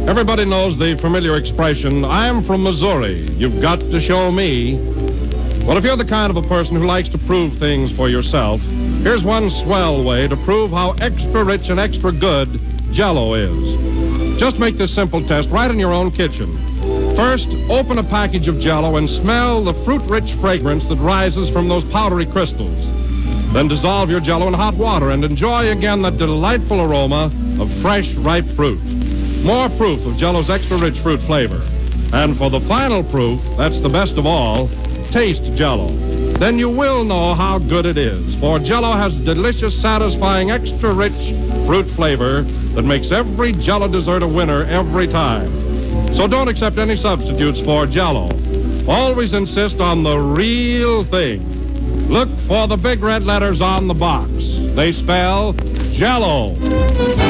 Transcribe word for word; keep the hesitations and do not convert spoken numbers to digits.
Everybody knows the familiar expression, I'm from Missouri, you've got to show me. Well, if you're the kind of a person who likes to prove things for yourself, here's one swell way to prove how extra rich and extra good Jell-O is. Just make this simple test right in your own kitchen. First, open a package of Jell-O and smell the fruit-rich fragrance that rises from those powdery crystals. Then dissolve your Jell-O in hot water and enjoy again that delightful aroma of fresh, ripe fruit. More proof of Jell-O's extra rich fruit flavor. And for the final proof, that's the best of all, taste Jell-O. Then you will know how good it is, for Jell-O has delicious, satisfying, extra rich fruit flavor that makes every Jell-O dessert a winner every time. So don't accept any substitutes for Jell-O. Always insist on the real thing. Look for the big red letters on the box. They spell Jell-O.